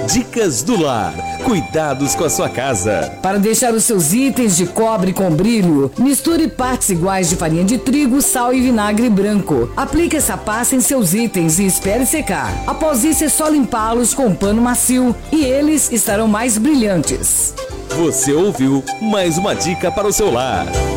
Dicas do Lar. Cuidados com a sua casa. Para deixar os seus itens de cobre com brilho, misture partes iguais de farinha de trigo, sal e vinagre branco. Aplique essa pasta em seus itens e espere secar. Após isso, é só limpá-los com um pano macio e eles estarão mais brilhantes. Você ouviu mais uma dica para o seu lar.